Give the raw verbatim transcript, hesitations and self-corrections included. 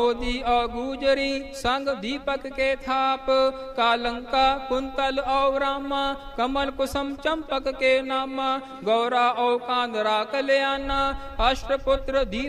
मोदी और गुजरी संग दीपक के थाप, कालंका कुंतल और रामा, कमल कुसुम चंपक के नामा, गौरा और कांदरा कल्याणा, अष्टपुत्र दीप